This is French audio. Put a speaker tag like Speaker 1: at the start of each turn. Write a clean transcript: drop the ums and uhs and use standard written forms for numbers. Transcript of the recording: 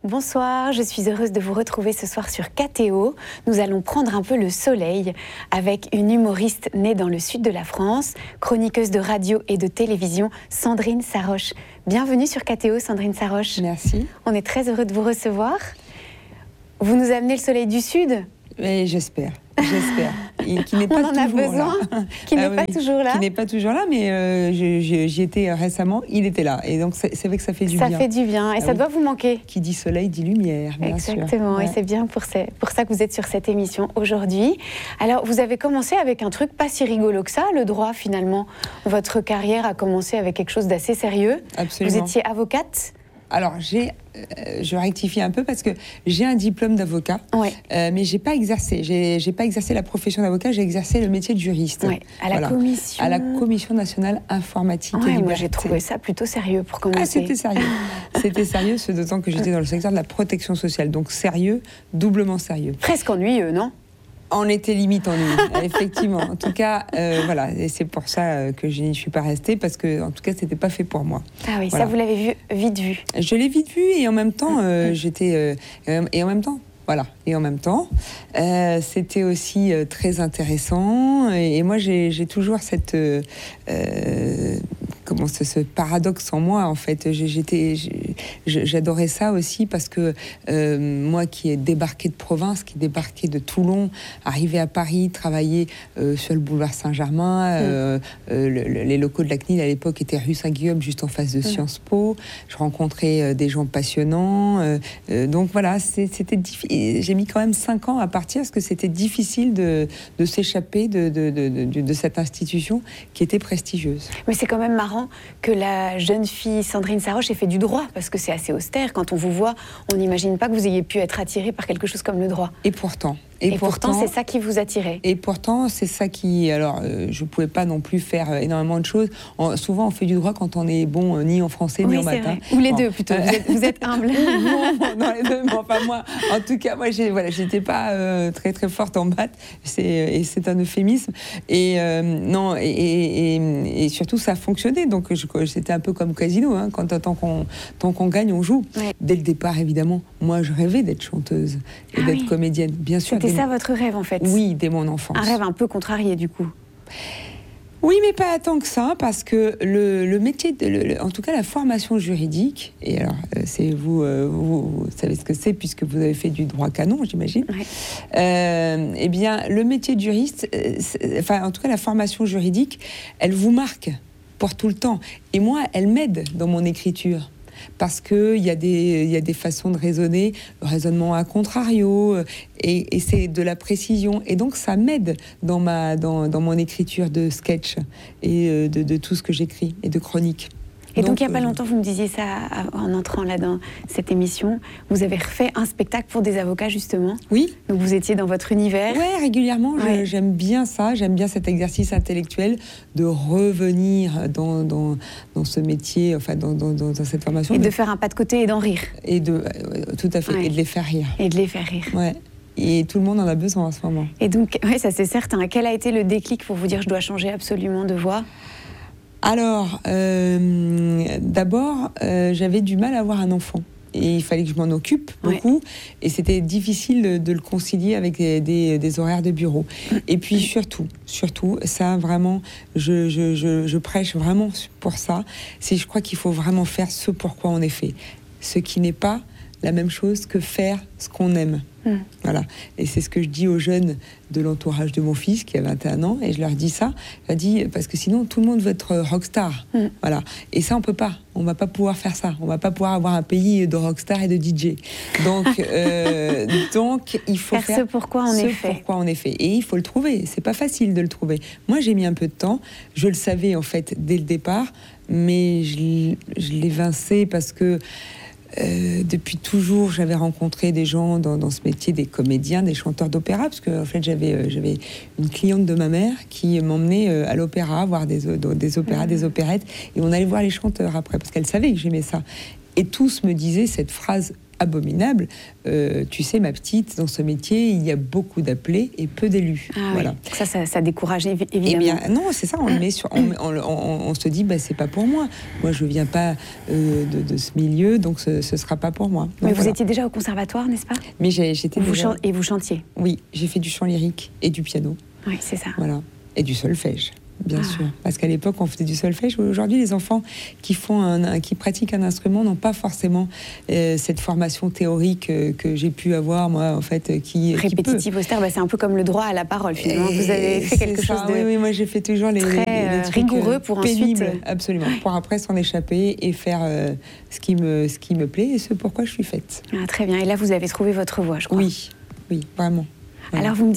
Speaker 1: Bonsoir, je suis heureuse de vous retrouver ce soir sur KTO. Nous allons prendre un peu le soleil avec une humoriste née dans le sud de la France, chroniqueuse de radio et de télévision, Sandrine Saroche. Bienvenue sur KTO, Sandrine Saroche.
Speaker 2: Merci.
Speaker 1: On est très heureux de vous recevoir. Vous nous amenez le soleil du sud ?
Speaker 2: Et j'espère. Qui n'est pas
Speaker 1: on en a besoin, qui n'est pas toujours là.
Speaker 2: Qui n'est pas toujours là, mais j'y étais récemment, il était là. Et donc c'est vrai que ça fait du bien.
Speaker 1: Ça fait du bien, et ça doit vous manquer.
Speaker 2: Qui dit soleil dit lumière, bien sûr.
Speaker 1: Exactement, et c'est bien pour ça que vous êtes sur cette émission aujourd'hui. Alors, vous avez commencé avec un truc pas si rigolo que ça, le droit finalement. Votre carrière a commencé avec quelque chose d'assez sérieux.
Speaker 2: Absolument.
Speaker 1: Vous étiez avocate ?
Speaker 2: Alors, je rectifie un peu parce que j'ai un diplôme d'avocat, mais j'ai pas exercé. J'ai pas exercé la profession d'avocat, j'ai exercé le métier de juriste.
Speaker 1: À la commission
Speaker 2: nationale informatique et liberté.
Speaker 1: Moi, j'ai trouvé ça plutôt sérieux pour commencer.
Speaker 2: C'était sérieux. C'était sérieux, d'autant que j'étais dans le secteur de la protection sociale. Donc sérieux, doublement sérieux.
Speaker 1: Presque ennuyeux, non ?
Speaker 2: On était limite ennuyeux, effectivement. En tout cas, voilà, et c'est pour ça que je n'y suis pas restée, parce que, en tout cas, c'était pas fait pour moi.
Speaker 1: Ah oui,
Speaker 2: voilà.
Speaker 1: Ça vous l'avez vite vu.
Speaker 2: Je l'ai vite vu, et en même temps, Et en même temps, c'était aussi très intéressant. Et moi, j'ai toujours ce paradoxe en moi, en fait. J'adorais ça aussi parce que moi qui ai débarqué de province, qui ai débarqué de Toulon, arrivé à Paris, travaillé sur le boulevard Saint-Germain, les locaux de la CNIL à l'époque étaient rue Saint-Guillaume, juste en face de Sciences Po. Je rencontrais des gens passionnants. Donc voilà, c'était difficile. J'ai mis quand même 5 ans à partir parce que c'était difficile de s'échapper de cette institution qui était prestigieuse.
Speaker 1: Mais c'est quand même marrant que la jeune fille Sandrine Saroche ait fait du droit, parce que c'est assez austère. Quand on vous voit, on n'imagine pas que vous ayez pu être attirée par quelque chose comme le droit.
Speaker 2: Et pourtant,
Speaker 1: c'est ça qui vous attirait.
Speaker 2: Et pourtant, c'est ça qui... Alors, je ne pouvais pas non plus faire énormément de choses. Souvent, on fait du droit quand on est bon ni en français ni en maths.
Speaker 1: Ou les deux, plutôt. Vous êtes humble.
Speaker 2: Non, les deux, mais enfin, moi, en tout cas, moi, j'étais pas très, très forte en maths. Et c'est un euphémisme. Et surtout, ça fonctionnait. Donc, c'était un peu comme casino. Hein, tant qu'on gagne, on joue. Ouais. Dès le départ, évidemment, moi, je rêvais d'être chanteuse et d'être comédienne. Bien sûr.
Speaker 1: C'était ça votre rêve, en fait ?
Speaker 2: Oui, dès mon enfance.
Speaker 1: Un rêve un peu contrarié, du coup.
Speaker 2: Oui, mais pas tant que ça, parce que le métier, en tout cas la formation juridique, et alors vous savez ce que c'est puisque vous avez fait du droit canon, j'imagine. Ouais. Eh bien, le métier de juriste, en tout cas la formation juridique, elle vous marque pour tout le temps. Et moi, elle m'aide dans mon écriture. Parce qu'il y a des façons de raisonner, le raisonnement à contrario, et c'est de la précision. Et donc, ça m'aide dans mon écriture de sketch et de tout ce que j'écris, et de chronique.
Speaker 1: Et donc il n'y a pas longtemps, vous me disiez ça en entrant là dans cette émission, vous avez refait un spectacle pour des avocats, justement.
Speaker 2: Oui.
Speaker 1: Donc vous étiez dans votre univers.
Speaker 2: Oui, régulièrement. Ouais. J'aime bien ça, j'aime bien cet exercice intellectuel de revenir dans ce métier, enfin dans cette formation.
Speaker 1: Et de faire un pas de côté et d'en rire.
Speaker 2: Tout à fait, et de les faire rire. Ouais. Et tout le monde en a besoin en ce moment.
Speaker 1: Et donc, oui, ça c'est certain. Quel a été le déclic pour vous dire je dois changer absolument de voix ?
Speaker 2: Alors, d'abord, j'avais du mal à avoir un enfant. Et il fallait que je m'en occupe beaucoup. Ouais. Et c'était difficile de le concilier avec des horaires de bureau. Et puis surtout, ça vraiment, je prêche vraiment pour ça. Je crois qu'il faut vraiment faire ce pourquoi on est fait. Ce qui n'est pas la même chose que faire ce qu'on aime. Voilà. Et c'est ce que je dis aux jeunes de l'entourage de mon fils qui a 21 ans, et je leur dis ça, parce que sinon tout le monde veut être rockstar. Voilà. Et ça on peut pas, on va pas pouvoir faire ça, on va pas pouvoir avoir un pays de rockstar et de DJ. Donc il faut faire
Speaker 1: ce pourquoi on est fait.
Speaker 2: Et il faut le trouver, c'est pas facile de le trouver. Moi j'ai mis un peu de temps, je le savais en fait dès le départ, mais je l'ai vincé parce que depuis toujours, j'avais rencontré des gens dans ce métier, des comédiens, des chanteurs d'opéra, parce que en fait, j'avais une cliente de ma mère qui m'emmenait à l'opéra, voir des opéras, des opérettes, et on allait voir les chanteurs après, parce qu'elle savait que j'aimais ça. Et tous me disaient cette phrase abominable. Tu sais, ma petite, dans ce métier, il y a beaucoup d'appelés et peu d'élus.
Speaker 1: Voilà. Oui. Ça décourage évidemment.
Speaker 2: Eh bien, non, c'est ça. On le met sur. On se dit, c'est pas pour moi. Moi, je viens pas de ce milieu, donc ce sera pas pour moi. Donc,
Speaker 1: mais vous étiez déjà au conservatoire, n'est-ce pas?
Speaker 2: Mais j'étais déjà.
Speaker 1: Et vous chantiez?
Speaker 2: Oui, j'ai fait du chant lyrique et du piano.
Speaker 1: Oui, c'est ça.
Speaker 2: Voilà. Et du solfège. Bien sûr, parce qu'à l'époque on faisait du solfège. Aujourd'hui, les enfants qui pratiquent un instrument n'ont pas forcément cette formation théorique que j'ai pu avoir moi, en fait,
Speaker 1: répétitive, austère. C'est un peu comme le droit à la parole finalement. Vous avez fait quelque chose de
Speaker 2: oui, moi j'ai fait toujours les trucs
Speaker 1: rigoureux pour
Speaker 2: pénibles,
Speaker 1: ensuite
Speaker 2: absolument, pour après s'en échapper et faire ce qui me plaît et ce pourquoi je suis faite.
Speaker 1: Très bien. Et là, vous avez trouvé votre voie, je crois.
Speaker 2: Oui, vraiment.
Speaker 1: Alors vous me